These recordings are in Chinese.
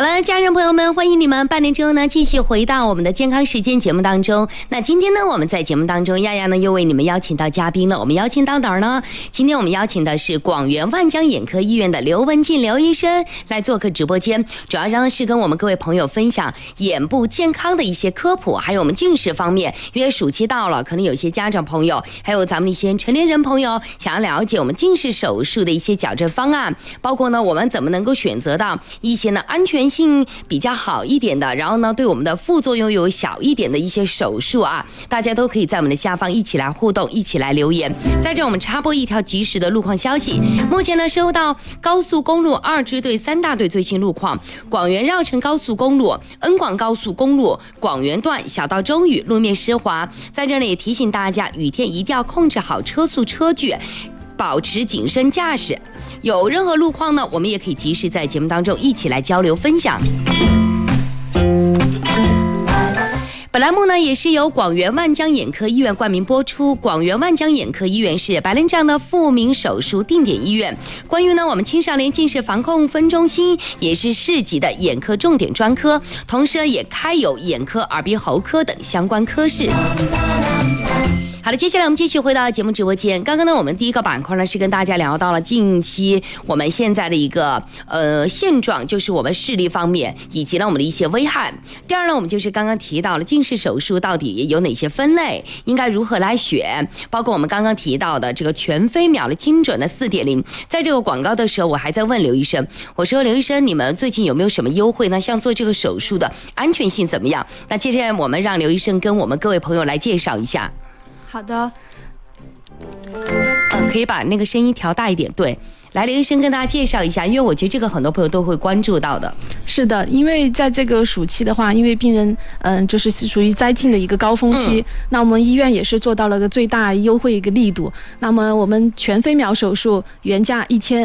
了，家人朋友们，欢迎你们半年之后呢继续回到我们的健康时间节目当中。那今天呢，我们在节目当中，亚亚呢又为你们邀请到嘉宾了。我们邀请到哪儿呢？今天我们邀请的是广元万江眼科医院的刘文静刘医生来做客直播间，主要呢是跟我们各位朋友分享眼部健康的一些科普，还有我们近视方面。因为暑期到了，可能有些家长朋友，还有咱们一些成年人朋友，想要了解我们近视手术的一些矫正方案，包括呢我们怎么能够选择到一些呢安全性比较好一点的，然后呢对我们的副作用有小一点的一些手术啊，大家都可以在我们的下方一起来互动，一起来留言。在这我们插播一条及时的路况消息，目前呢收到高速公路2支队3大队最新路况，广元绕城高速公路、恩广高速公路广元段小到中雨路面湿滑，在这里也提醒大家，雨天一定要控制好车速车距，保持谨慎驾驶。有任何路况呢，我们也可以及时在节目当中一起来交流分享。本栏目呢也是由广元万江眼科医院冠名播出。广元万江眼科医院是白内障的富民手术定点医院，关于呢我们青少年近视防控分中心，也是市级的眼科重点专科，同时呢也开有眼科、耳鼻喉科等相关科室。好了，接下来我们继续回到节目直播间。刚刚呢，我们第一个板块呢是跟大家聊到了近期我们现在的一个现状，就是我们视力方面以及呢我们的一些危害。第二呢，我们就是刚刚提到了近视手术到底有哪些分类，应该如何来选，包括我们刚刚提到的这个全飞秒的精准的4.0。在这个广告的时候，我还在问刘医生，我说刘医生，你们最近有没有什么优惠呢？像做这个手术的安全性怎么样？那接下来我们让刘医生跟我们各位朋友来介绍一下。 好的， 可以把那个声音调大一点。对，来，刘医生跟大家介绍一下，因为我觉得这个很多朋友都会关注到的。 是的，因为在这个暑期的话，因为病人就是属于灾进的一个高峰期，那我们医院也是做到了个最大优惠一个力度。那么我们全飞秒手术原价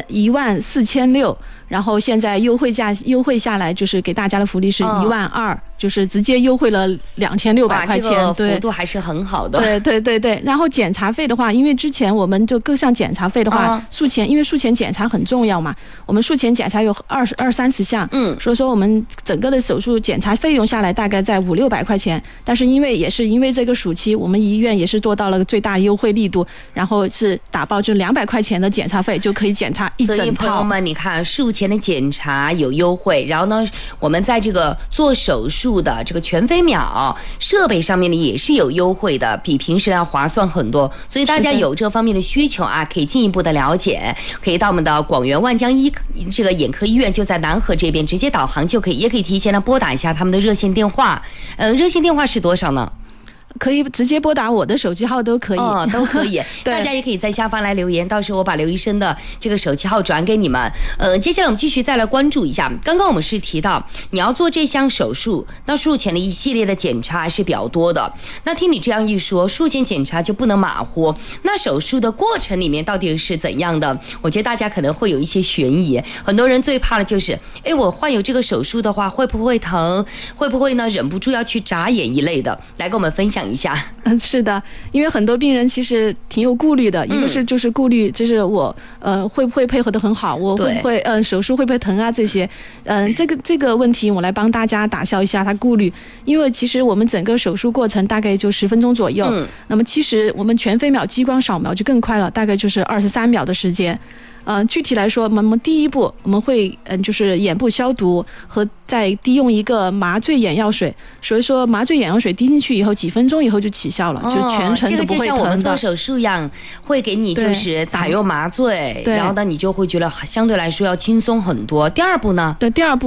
14600，然后现在优惠下来，就是给大家的福利是12000，就是直接优惠了2600块钱， 这个幅度还是很好的。 对。然后检查费的话，因为之前我们就各项检查费的话，因为术前检查很重要嘛，我们术前检查有20-30项，所以说我们整个的手术检查费用下来大概在500-600块钱。但是因为这个暑期，我们医院也是做到了最大优惠力度，然后是打包就200块钱的检查费就可以检查一整套。 所以朋友们，你看术前的检查有优惠，然后呢，我们在这个做手术的这个全飞秒设备上面呢也是有优惠的，比平时要划算很多。所以大家有这方面的需求啊，可以进一步的了解，可以到我们的广元万江这个眼科医院，就在南河这边，直接导航就可以，也可以提前的拨打一下他们的热线电话。热线电话是多少呢？ 可以直接拨打我的手机号都可以， 都可以。大家也可以在下方来留言，到时候我把刘医生的这个手机号转给你们。接下来我们继续再来关注一下，刚刚我们是提到你要做这项手术，那术前的一系列的检查还是比较多的。那听你这样一说，术前检查就不能马虎，那手术的过程里面到底是怎样的？我觉得大家可能会有一些悬疑，很多人最怕的就是，我患有这个手术的话，会不会疼？会不会呢忍不住要去眨眼一类的？来跟我们分享一下。 是的，因为很多病人其实挺有顾虑的，一个是就是顾虑，就是我会不会配合得很好，我会不会手术会不会疼啊这些，这个问题我来帮大家打消一下他顾虑。因为其实我们整个手术过程大概就10分钟左右，那么其实我们全飞秒激光扫描就更快了，大概就是23秒的时间。具体来说，我们第一步我们会就是眼部消毒和再滴用一个麻醉眼药水，所以说麻醉眼药水滴进去以后几分钟以后就起效了，就全程都不会疼的。这个就像我们做手术一样，会给你就是采用麻醉，然后呢你就会觉得相对来说要轻松很多。第二步呢？ 对，第二步